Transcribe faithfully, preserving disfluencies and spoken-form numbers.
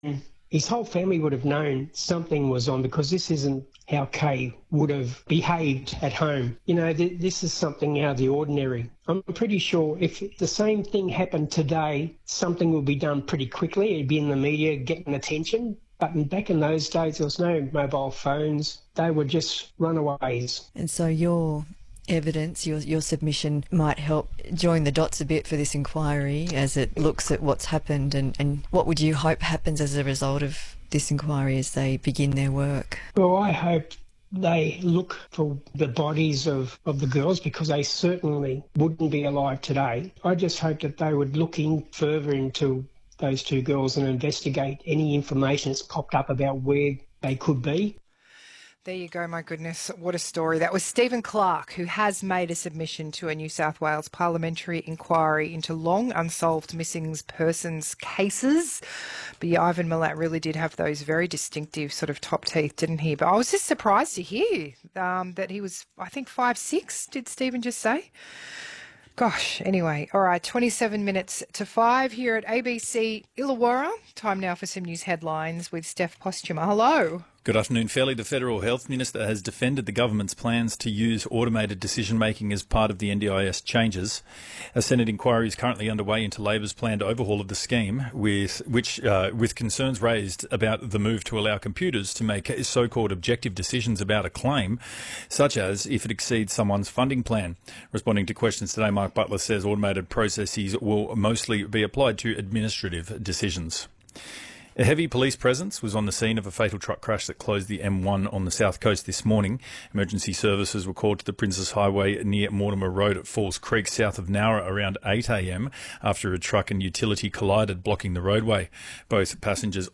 his whole family would have known something was on, because this isn't how Kay would have behaved at home. You know, th- this is something out of the ordinary. I'm pretty sure if the same thing happened today, something will be done pretty quickly. It'd be in the media getting attention. But back in those days, there was no mobile phones. They were just runaways. And so your evidence, your your submission might help join the dots a bit for this inquiry as it looks at what's happened, and, and what would you hope happens as a result of this inquiry as they begin their work? Well, I hope they look for the bodies of, of the girls, because they certainly wouldn't be alive today. I just hope that they would look in further into those two girls and investigate any information that's popped up about where they could be. There you go, my goodness, what a story. That was Stephen Clark, who has made a submission to a New South Wales parliamentary inquiry into long unsolved missing persons cases. But yeah, Ivan Milat really did have those very distinctive sort of top teeth, didn't he? But I was just surprised to hear um, that he was, I think, five six, did Stephen just say? Gosh, anyway, all right, twenty-seven minutes to five here at A B C Illawarra. Time now for some news headlines with Steph Postuma. Hello. Good afternoon, Fairleigh. The Federal Health Minister has defended the government's plans to use automated decision-making as part of the N D I S changes. A Senate inquiry is currently underway into Labor's planned overhaul of the scheme, with which uh, with concerns raised about the move to allow computers to make so-called objective decisions about a claim, such as if it exceeds someone's funding plan. Responding to questions today, Mark Butler says automated processes will mostly be applied to administrative decisions. A heavy police presence was on the scene of a fatal truck crash that closed the M one on the south coast this morning. Emergency services were called to the Princes Highway near Mortimer Road at Falls Creek, south of Nowra, around eight a m after a truck and utility collided, blocking the roadway. Both passengers